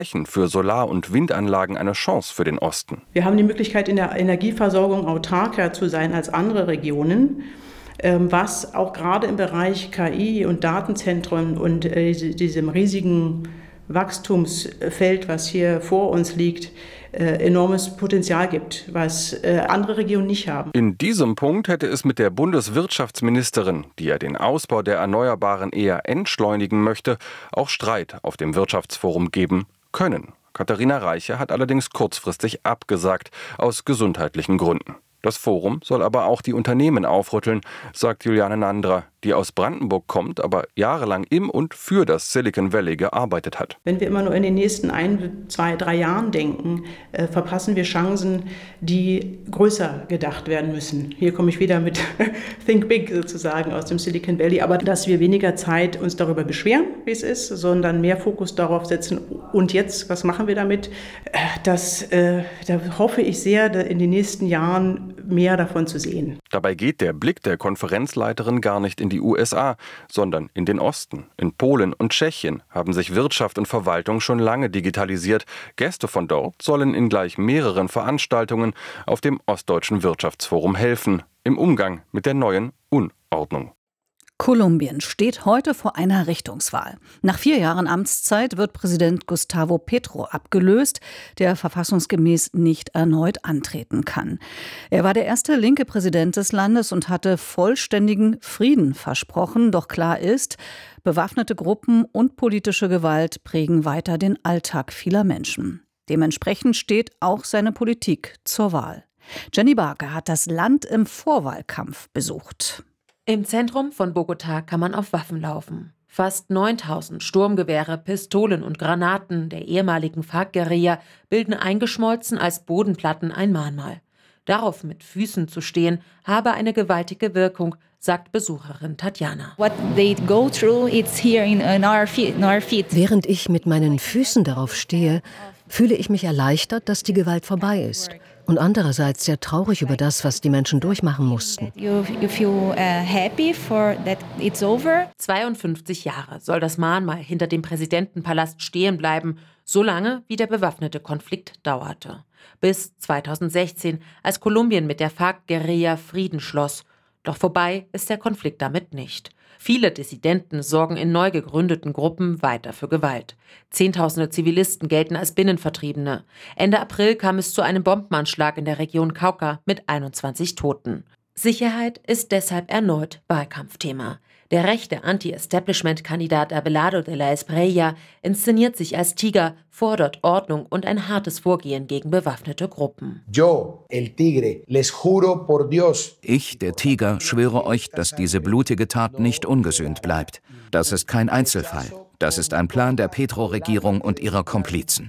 Flächen für Solar- und Windanlagen eine Chance für den Osten. Wir haben die Möglichkeit, in der Energieversorgung autarker zu sein als andere Regionen, was auch gerade im Bereich KI und Datenzentren und diesem riesigen Wachstumsfeld, was hier vor uns liegt, enormes Potenzial gibt, was andere Regionen nicht haben. In diesem Punkt hätte es mit der Bundeswirtschaftsministerin, die ja den Ausbau der Erneuerbaren eher entschleunigen möchte, auch Streit auf dem Wirtschaftsforum geben können. Katharina Reiche hat allerdings kurzfristig abgesagt, aus gesundheitlichen Gründen. Das Forum soll aber auch die Unternehmen aufrütteln, sagt Juliane Nandra, die aus Brandenburg kommt, aber jahrelang im und für das Silicon Valley gearbeitet hat. Wenn wir immer nur in den nächsten 1, 2, 3 Jahren denken, verpassen wir Chancen, die größer gedacht werden müssen. Hier komme ich wieder mit Think Big sozusagen aus dem Silicon Valley, aber dass wir weniger Zeit uns darüber beschweren, wie es ist, sondern mehr Fokus darauf setzen. Und jetzt, was machen wir damit? Da hoffe ich sehr, in den nächsten Jahren mehr davon zu sehen. Dabei geht der Blick der Konferenzleiterin gar nicht in die USA, sondern in den Osten. In Polen und Tschechien haben sich Wirtschaft und Verwaltung schon lange digitalisiert. Gäste von dort sollen in gleich mehreren Veranstaltungen auf dem Ostdeutschen Wirtschaftsforum helfen, im Umgang mit der neuen Unordnung. Kolumbien steht heute vor einer Richtungswahl. Nach 4 Jahren Amtszeit wird Präsident Gustavo Petro abgelöst, der verfassungsgemäß nicht erneut antreten kann. Er war der erste linke Präsident des Landes und hatte vollständigen Frieden versprochen. Doch klar ist, bewaffnete Gruppen und politische Gewalt prägen weiter den Alltag vieler Menschen. Dementsprechend steht auch seine Politik zur Wahl. Jenny Barker hat das Land im Vorwahlkampf besucht. Im Zentrum von Bogotá kann man auf Waffen laufen. Fast 9000 Sturmgewehre, Pistolen und Granaten der ehemaligen FARC-Guerilla bilden eingeschmolzen als Bodenplatten ein Mahnmal. Darauf mit Füßen zu stehen, habe eine gewaltige Wirkung, sagt Besucherin Tatjana. Während ich mit meinen Füßen darauf stehe, fühle ich mich erleichtert, dass die Gewalt vorbei ist. Und andererseits sehr traurig über das, was die Menschen durchmachen mussten. 52 Jahre soll das Mahnmal hinter dem Präsidentenpalast stehen bleiben, so lange wie der bewaffnete Konflikt dauerte. Bis 2016, als Kolumbien mit der FARC-Guerilla Frieden schloss. Doch vorbei ist der Konflikt damit nicht. Viele Dissidenten sorgen in neu gegründeten Gruppen weiter für Gewalt. Zehntausende Zivilisten gelten als Binnenvertriebene. Ende April kam es zu einem Bombenanschlag in der Region Cauca mit 21 Toten. Sicherheit ist deshalb erneut Wahlkampfthema. Der rechte Anti-Establishment-Kandidat Abelardo de la Espriella inszeniert sich als Tiger, fordert Ordnung und ein hartes Vorgehen gegen bewaffnete Gruppen. Ich, der Tiger, schwöre euch, dass diese blutige Tat nicht ungesühnt bleibt. Das ist kein Einzelfall. Das ist ein Plan der Petro-Regierung und ihrer Komplizen.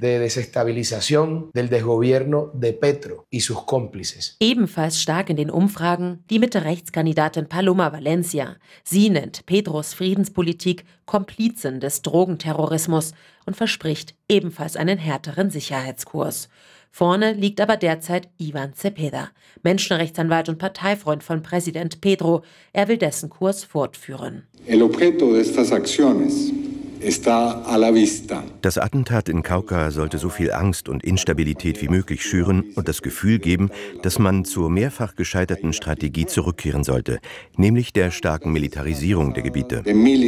Ebenfalls stark in den Umfragen die Mitte-Rechts-Kandidatin Paloma Valencia. Sie nennt Petros Friedenspolitik Komplizen des Drogenterrorismus und verspricht ebenfalls einen härteren Sicherheitskurs. Vorne liegt aber derzeit Iván Cepeda, Menschenrechtsanwalt und Parteifreund von Präsident Petro. Er will dessen Kurs fortführen. Das Attentat in Cauca sollte so viel Angst und Instabilität wie möglich schüren und das Gefühl geben, dass man zur mehrfach gescheiterten Strategie zurückkehren sollte, nämlich der starken Militarisierung der Gebiete.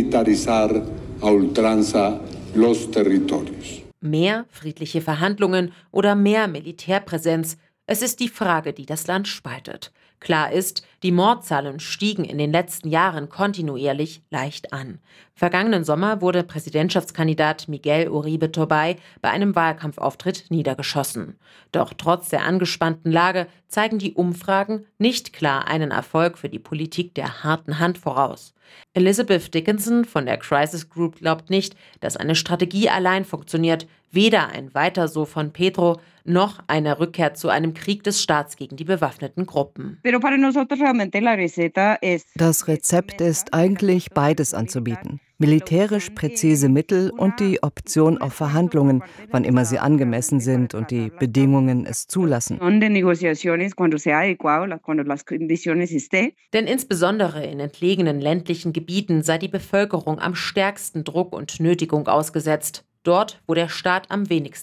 Mehr friedliche Verhandlungen oder mehr Militärpräsenz? Es ist die Frage, die das Land spaltet. Klar ist, die Mordzahlen stiegen in den letzten Jahren kontinuierlich leicht an. Vergangenen Sommer wurde Präsidentschaftskandidat Miguel Uribe Turbay bei einem Wahlkampfauftritt niedergeschossen. Doch trotz der angespannten Lage zeigen die Umfragen nicht klar einen Erfolg für die Politik der harten Hand voraus. Elizabeth Dickinson von der Crisis Group glaubt nicht, dass eine Strategie allein funktioniert, weder ein Weiter so von Petro noch eine Rückkehr zu einem Krieg des Staats gegen die bewaffneten Gruppen. Das Rezept ist eigentlich beides anzubieten. Militärisch präzise Mittel und die Option auf Verhandlungen, wann immer sie angemessen sind und die Bedingungen es zulassen. Denn insbesondere in entlegenen ländlichen Gebieten sei die Bevölkerung am stärksten Druck und Nötigung ausgesetzt. dort, wo der Staat am wenigsten